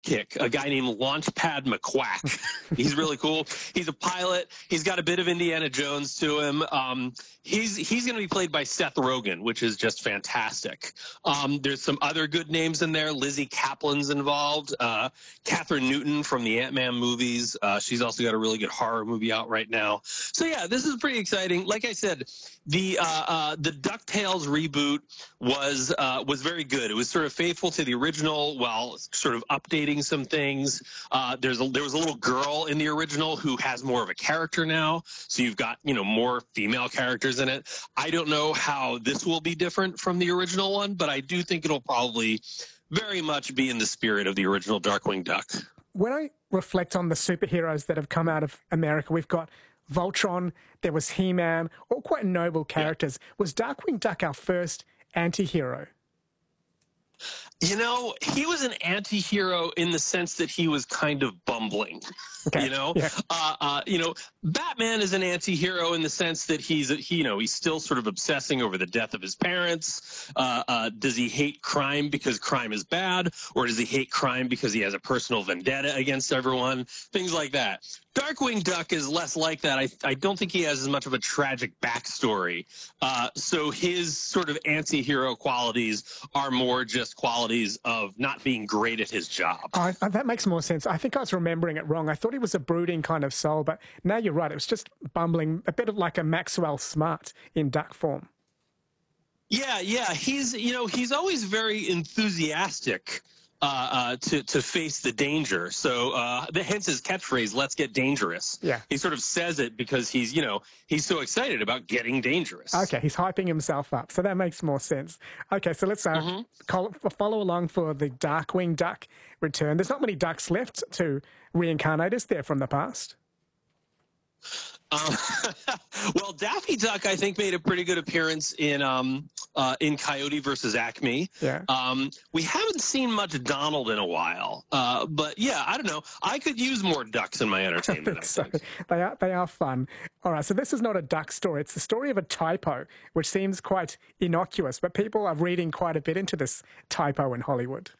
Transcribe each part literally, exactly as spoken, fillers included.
sidekick, a guy named Launchpad McQuack. He's really cool. He's a pilot. He's got a bit of Indiana Jones to him. Um, he's he's going to be played by Seth Rogen, which is just fantastic. Um, there's some other good names in there. Lizzie Kaplan's involved. Uh, Catherine Newton from the Ant-Man movies. Uh, she's also got a really good horror movie out right now. So yeah, this is pretty exciting. Like I said, the uh, uh, the DuckTales reboot was uh, was very good. It was sort of faithful to the original while sort of updating some things. Uh, there's a, there was a little girl in the original who has more of a character now, so you've got, you know, more female characters in it. I don't know how this will be different from the original one, but I do think it'll probably very much be in the spirit of the original Darkwing Duck. When I reflect on the superheroes that have come out of America, we've got Voltron, there was He-Man, all quite noble characters. Yeah. Was Darkwing Duck our first anti-hero? You know, he was an anti-hero in the sense that he was kind of bumbling. Okay. You know, yeah. uh, uh, you know, Batman is an anti-hero in the sense that he's, he, you know, he's still sort of obsessing over the death of his parents. Uh, uh, does he hate crime because crime is bad, or does he hate crime because he has a personal vendetta against everyone? Things like that. Darkwing Duck is less like that. I, I don't think he has as much of a tragic backstory. Uh, so his sort of anti-hero qualities are more just qualities of not being great at his job. Oh, that makes more sense. I think I was remembering it wrong. I thought he was a brooding kind of soul, but now you're right. It was just bumbling, a bit of like a Maxwell Smart in duck form. Yeah, yeah. He's, you know, he's always very enthusiastic Uh, uh, to to face the danger. So uh, the, hence his catchphrase, "Let's get dangerous." Yeah, he sort of says it because he's, you know, he's so excited about getting dangerous. Okay, he's hyping himself up, so that makes more sense. Okay, so let's uh, mm-hmm. call, follow along for the Darkwing Duck return. There's not many ducks left to reincarnate, is there, from the past? Um, well, Daffy Duck, I think, made a pretty good appearance in um, uh, in Coyote versus Acme. Yeah. Um, we haven't seen much Donald in a while, uh, but yeah, I don't know. I could use more ducks in my entertainment. I think. So. They are they are fun. All right, so this is not a duck story. It's the story of a typo, which seems quite innocuous, but people are reading quite a bit into this typo in Hollywood.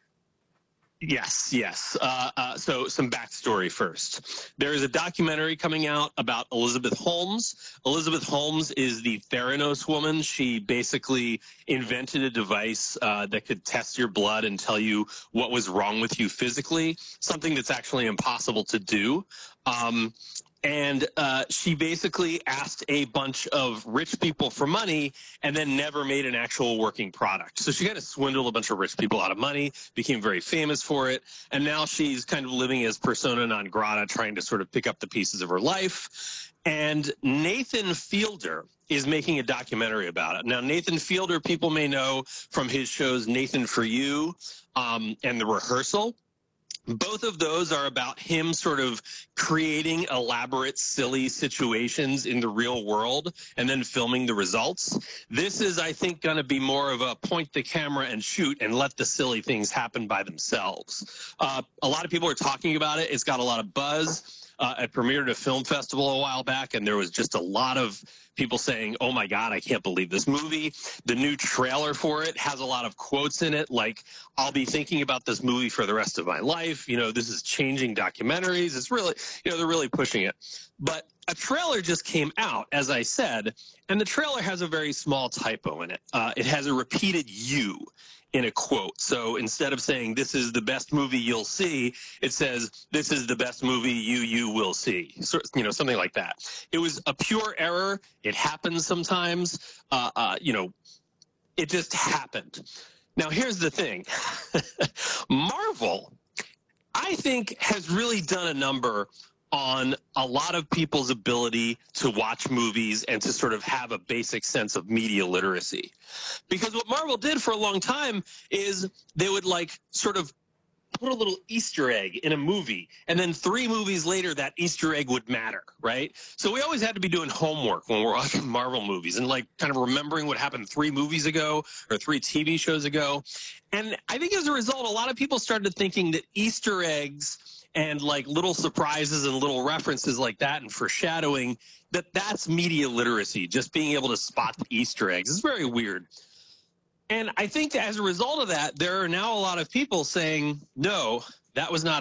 Yes, yes. Uh, uh, so some backstory first. There is a documentary coming out about Elizabeth Holmes. Elizabeth Holmes is the Theranos woman. She basically invented a device uh, that could test your blood and tell you what was wrong with you physically, something that's actually impossible to do. Um, And uh, she basically asked a bunch of rich people for money and then never made an actual working product. So she kind of swindled a bunch of rich people out of money, became very famous for it, and now she's kind of living as persona non grata, trying to sort of pick up the pieces of her life. And Nathan Fielder is making a documentary about it. Now, Nathan Fielder, people may know from his shows Nathan For You um, and The Rehearsal. Both of those are about him sort of creating elaborate, silly situations in the real world and then filming the results. This is, I think, going to be more of a point the camera and shoot and let the silly things happen by themselves. Uh, a lot of people are talking about it. It's got a lot of buzz. Uh, it premiered at a film festival a while back, and there was just a lot of people saying, oh, my God, I can't believe this movie. The new trailer for it has a lot of quotes in it, like, I'll be thinking about this movie for the rest of my life. You know, this is changing documentaries. It's really, you know, they're really pushing it. But a trailer just came out, as I said, and the trailer has a very small typo in it. Uh, it has a repeated you in a quote. So instead of saying this is the best movie you'll see, it says this is the best movie you you will see. So, you know, something like that. It was a pure error. It happens sometimes. Uh, uh, you know, it just happened. Now, here's the thing. Marvel, I think, has really done a number on a lot of people's ability to watch movies and to sort of have a basic sense of media literacy. Because what Marvel did for a long time is they would like sort of put a little Easter egg in a movie, and then three movies later that Easter egg would matter, right? So we always had to be doing homework when we're watching Marvel movies and like kind of remembering what happened three movies ago or three T V shows ago. And I think as a result, a lot of people started thinking that Easter eggs and like little surprises and little references like that and foreshadowing, that that's media literacy, just being able to spot the Easter eggs. It's very weird. And I think as a result of that, there are now a lot of people saying, no, that was not